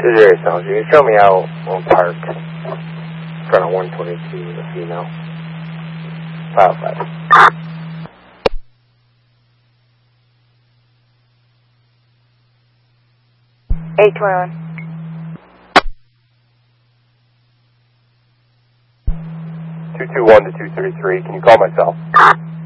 Missouri Sounds. You can show me out on Park in front of 122, the female. File 5. 821. 221 to 233. Can you call myself?